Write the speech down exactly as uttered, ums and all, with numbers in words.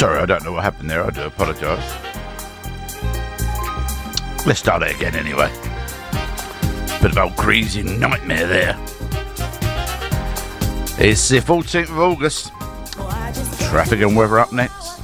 Sorry, I don't know what happened there. I do apologise. Let's start it again anyway. Bit of old greasy nightmare there. It's the fourteenth of August. Traffic and weather up next.